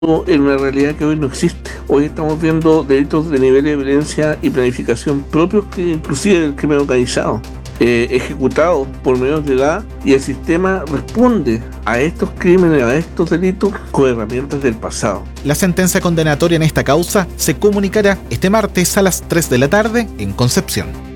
en una realidad que hoy no existe. Hoy estamos viendo delitos de nivel de violencia y planificación propios que inclusive del crimen organizado, ejecutados por menores de edad, y el sistema responde a estos crímenes, a estos delitos con herramientas del pasado. La sentencia condenatoria en esta causa se comunicará este martes a las 3 de la tarde en Concepción.